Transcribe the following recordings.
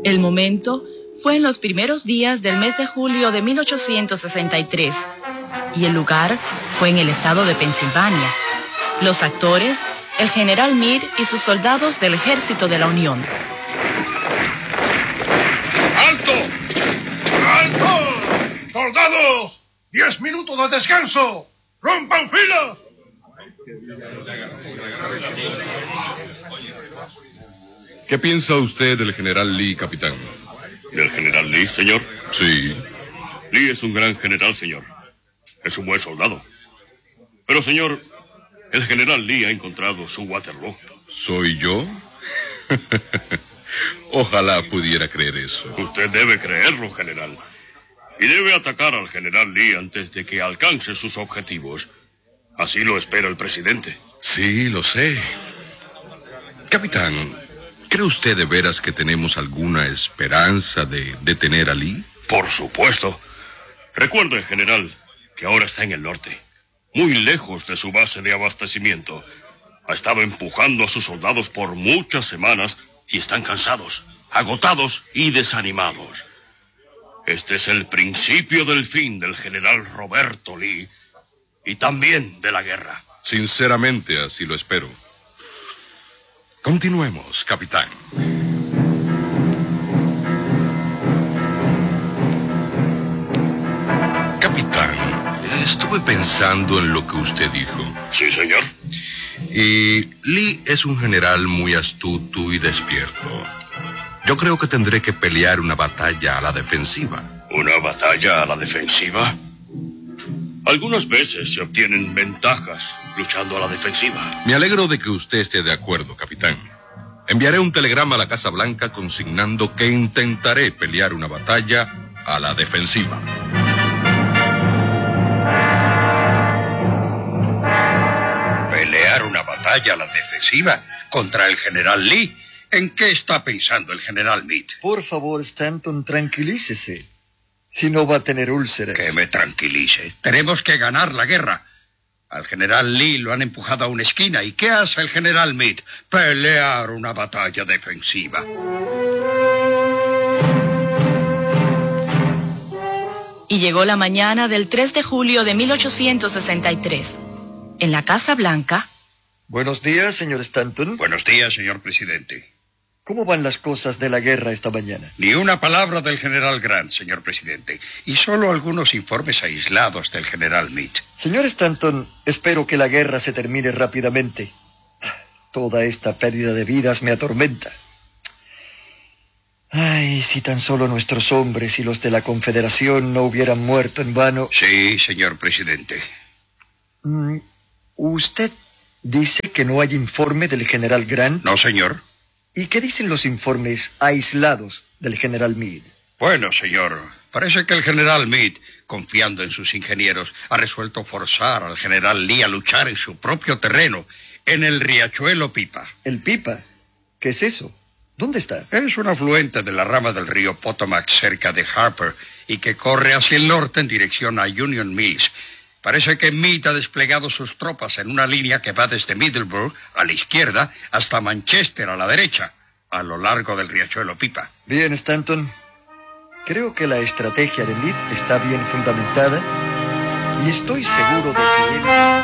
El momento fue en los primeros días del mes de julio de 1863 y el lugar fue en el estado de Pensilvania. Los actores, el general Meade y sus soldados del Ejército de la Unión. ¡Alto! ¡Alto! ¡Soldados! 10 minutos de descanso. ¡Rompan filas! ¿Qué piensa usted del general Lee, capitán? ¿Del general Lee, señor? Sí. Lee es un gran general, señor. Es un buen soldado. Pero, señor, el general Lee ha encontrado su Waterloo. ¿Soy yo? Ojalá pudiera creer eso. Usted debe creerlo, general. Y debe atacar al general Lee antes de que alcance sus objetivos. Así lo espera el presidente. Sí, lo sé. Capitán, ¿cree usted de veras que tenemos alguna esperanza de detener a Lee? Por supuesto. Recuerde, general, que ahora está en el norte, muy lejos de su base de abastecimiento. Ha estado empujando a sus soldados por muchas semanas y están cansados, agotados y desanimados. Este es el principio del fin del general Roberto Lee y también de la guerra. Sinceramente, así lo espero. Continuemos, capitán. Capitán, estuve pensando en lo que usted dijo. Sí, señor. Y Lee es un general muy astuto y despierto. Yo creo que tendré que pelear una batalla a la defensiva. ¿Una batalla a la defensiva? Algunas veces se obtienen ventajas luchando a la defensiva. Me alegro de que usted esté de acuerdo, capitán. Enviaré un telegrama a la Casa Blanca consignando que intentaré pelear una batalla a la defensiva. ¿Pelear una batalla a la defensiva contra el general Lee? ¿En qué está pensando el general Meade? Por favor, Stanton, tranquilícese. Si no va a tener úlceras. Que me tranquilice. Tenemos que ganar la guerra. Al general Lee lo han empujado a una esquina. ¿Y qué hace el general Meade? Pelear una batalla defensiva. Y llegó la mañana del 3 de julio de 1863. En la Casa Blanca... Buenos días, señor Stanton. Buenos días, señor presidente. ¿Cómo van las cosas de la guerra esta mañana? Ni una palabra del general Grant, señor presidente. Y solo algunos informes aislados del general Meade. Señor Stanton, espero que la guerra se termine rápidamente. Toda esta pérdida de vidas me atormenta. Ay, si tan solo nuestros hombres y los de la Confederación no hubieran muerto en vano. Sí, señor presidente. ¿Usted dice que no hay informe del general Grant? No, señor. ¿Y qué dicen los informes aislados del general Meade? Bueno, señor, parece que el general Meade, confiando en sus ingenieros, ha resuelto forzar al general Lee a luchar en su propio terreno, en el riachuelo Pipa. ¿El Pipa? ¿Qué es eso? ¿Dónde está? Es un afluente de la rama del río Potomac cerca de Harper y que corre hacia el norte en dirección a Union Mills. Parece que Meade ha desplegado sus tropas en una línea que va desde Middleburg a la izquierda hasta Manchester a la derecha, a lo largo del riachuelo Pipa. Bien, Stanton. Creo que la estrategia de Meade está bien fundamentada y estoy seguro de que él...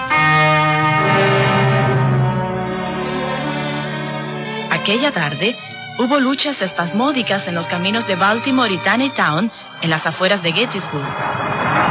Aquella tarde hubo luchas espasmódicas en los caminos de Baltimore y Taneytown, en las afueras de Gettysburg.